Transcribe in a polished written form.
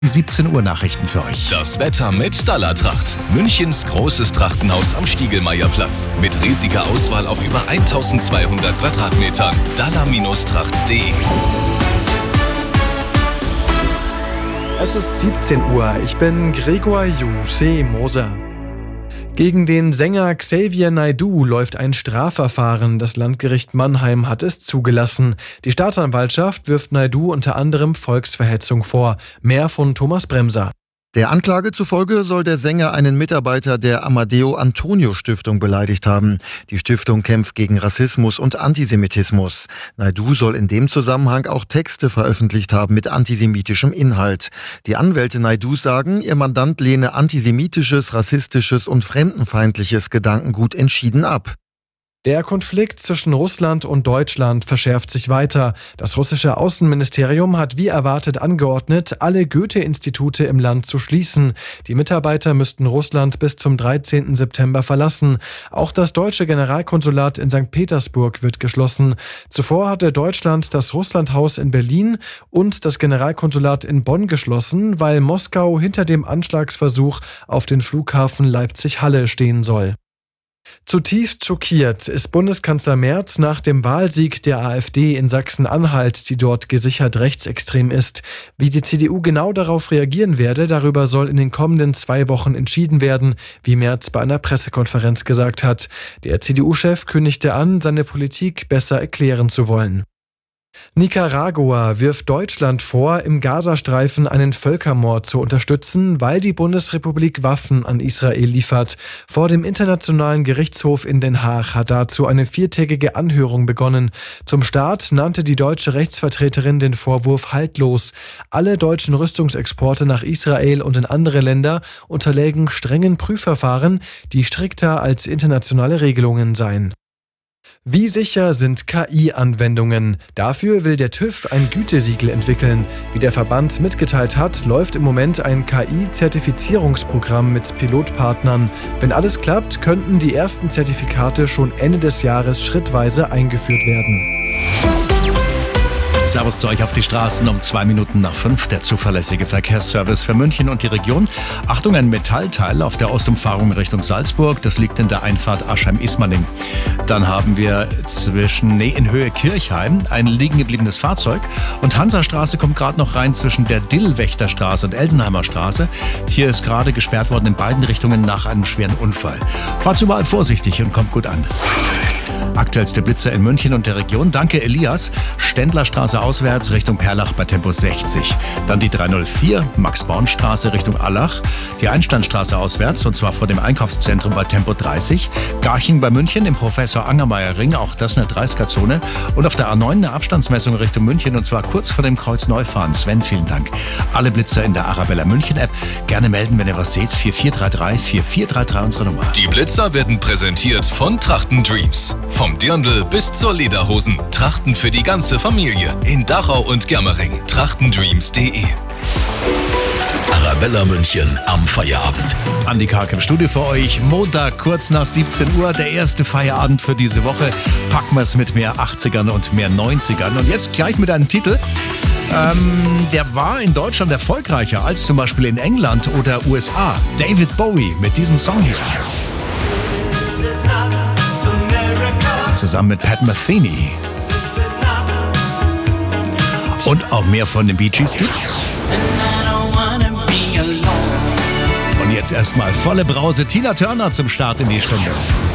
Die 17 Uhr Nachrichten für euch. Das Wetter mit Dallertracht. Münchens großes Trachtenhaus am Stiegelmeierplatz. Mit riesiger Auswahl auf über 1200 Quadratmetern. Daller-tracht.de. Es ist 17 Uhr. Ich bin Gregor Moser. Gegen den Sänger Xavier Naidoo läuft ein Strafverfahren. Das Landgericht Mannheim hat es zugelassen. Die Staatsanwaltschaft wirft Naidoo unter anderem Volksverhetzung vor. Mehr von Thomas Bremser. Der Anklage zufolge soll der Sänger einen Mitarbeiter der Amadeo Antonio Stiftung beleidigt haben. Die Stiftung kämpft gegen Rassismus und Antisemitismus. Naidoo soll in dem Zusammenhang auch Texte veröffentlicht haben mit antisemitischem Inhalt. Die Anwälte Naidoos sagen, ihr Mandant lehne antisemitisches, rassistisches und fremdenfeindliches Gedankengut entschieden ab. Der Konflikt zwischen Russland und Deutschland verschärft sich weiter. Das russische Außenministerium hat wie erwartet angeordnet, alle Goethe-Institute im Land zu schließen. Die Mitarbeiter müssten Russland bis zum 13. September verlassen. Auch das deutsche Generalkonsulat in St. Petersburg wird geschlossen. Zuvor hatte Deutschland das Russlandhaus in Berlin und das Generalkonsulat in Bonn geschlossen, weil Moskau hinter dem Anschlagsversuch auf den Flughafen Leipzig-Halle stehen soll. Zutiefst schockiert ist Bundeskanzler Merz nach dem Wahlsieg der AfD in Sachsen-Anhalt, die dort gesichert rechtsextrem ist. Wie die CDU genau darauf reagieren werde, darüber soll in den kommenden 2 Wochen entschieden werden, wie Merz bei einer Pressekonferenz gesagt hat. Der CDU-Chef kündigte an, seine Politik besser erklären zu wollen. Nicaragua wirft Deutschland vor, im Gazastreifen einen Völkermord zu unterstützen, weil die Bundesrepublik Waffen an Israel liefert. Vor dem Internationalen Gerichtshof in Den Haag hat dazu eine 4-tägige Anhörung begonnen. Zum Start nannte die deutsche Rechtsvertreterin den Vorwurf haltlos. Alle deutschen Rüstungsexporte nach Israel und in andere Länder unterlägen strengen Prüfverfahren, die strikter als internationale Regelungen seien. Wie sicher sind KI-Anwendungen? Dafür will der TÜV ein Gütesiegel entwickeln. Wie der Verband mitgeteilt hat, läuft im Moment ein KI-Zertifizierungsprogramm mit Pilotpartnern. Wenn alles klappt, könnten die ersten Zertifikate schon Ende des Jahres schrittweise eingeführt werden. Servus zu euch auf die Straßen um 2 Minuten nach 5. Der zuverlässige Verkehrsservice für München und die Region. Achtung, ein Metallteil auf der Ostumfahrung Richtung Salzburg. Das liegt in der Einfahrt Aschheim-Ismaning. Dann haben wir in Höhe Kirchheim ein liegen gebliebenes Fahrzeug. Und Hansastraße kommt gerade noch rein zwischen der Dillwächterstraße und Elsenheimer Straße. Hier ist gerade gesperrt worden in beiden Richtungen nach einem schweren Unfall. Fahrt überall vorsichtig und kommt gut an. Aktuellste Blitzer in München und der Region. Danke, Elias. Ständlerstraße auswärts Richtung Perlach bei Tempo 60. Dann die 304, Max-Born-Straße Richtung Allach. Die Einsteinstraße auswärts, und zwar vor dem Einkaufszentrum bei Tempo 30. Garching bei München im Professor-Angermayer-Ring, auch das eine 30er-Zone. Und auf der A9 eine Abstandsmessung Richtung München, und zwar kurz vor dem Kreuz Neufahren. Sven, vielen Dank. Alle Blitzer in der Arabella München-App. Gerne melden, wenn ihr was seht. 4433 4433 unsere Nummer. Die Blitzer werden präsentiert von Trachten Dreams. Vom Dirndl bis zur Lederhosen. Trachten für die ganze Familie. In Dachau und Germering. Trachtendreams.de. Arabella München am Feierabend. Andi Karg im Studio für euch. Montag, kurz nach 17 Uhr. Der erste Feierabend für diese Woche. Packen wir es mit mehr 80ern und mehr 90ern. Und jetzt gleich mit einem Titel. Der war in Deutschland erfolgreicher als zum Beispiel in England oder USA. David Bowie mit diesem Song hier. Zusammen mit Pat Metheny. Und auch mehr von den Bee Gees gibt's. Und jetzt erstmal volle Brause. Tina Turner zum Start in die Stunde.